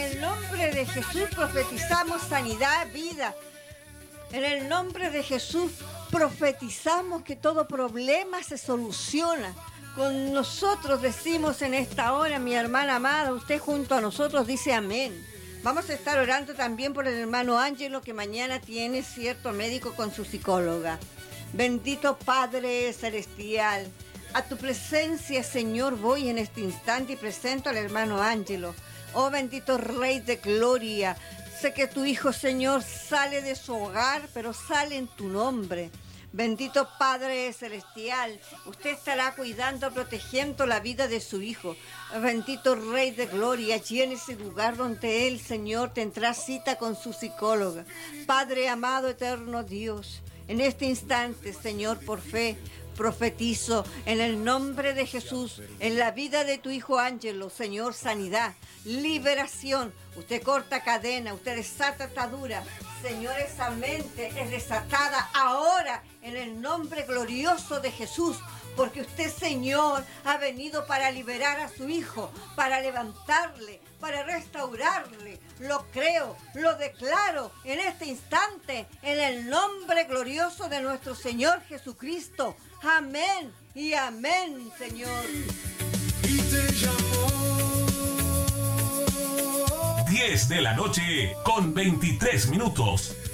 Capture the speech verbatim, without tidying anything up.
el nombre de Jesús profetizamos sanidad, vida. En el nombre de Jesús profetizamos que todo problema se soluciona. Con nosotros decimos en esta hora, mi hermana amada, usted junto a nosotros dice amén. Vamos a estar orando también por el hermano Ángelo, que mañana tiene cierto médico con su psicóloga. Bendito Padre Celestial, a tu presencia, Señor, voy en este instante y presento al hermano Ángelo. Oh, bendito Rey de Gloria, sé que tu Hijo, Señor, sale de su hogar, pero sale en tu nombre. Bendito Padre Celestial, usted estará cuidando, protegiendo la vida de su Hijo. Bendito Rey de Gloria, allí en ese lugar donde Él, Señor, tendrá cita con su psicóloga. Padre amado, eterno Dios, en este instante, Señor, por fe, profetizo en el nombre de Jesús, en la vida de tu Hijo Ángelo, Señor, sanidad, liberación. Usted corta cadena, usted desata atadura. Señor, esa mente es desatada ahora en el nombre glorioso de Jesús, porque usted, Señor, ha venido para liberar a su Hijo, para levantarle, para restaurarle. Lo creo, lo declaro en este instante, en el nombre glorioso de nuestro Señor Jesucristo. Amén y amén, Señor. Y te llamó. diez de la noche con veintitrés minutos.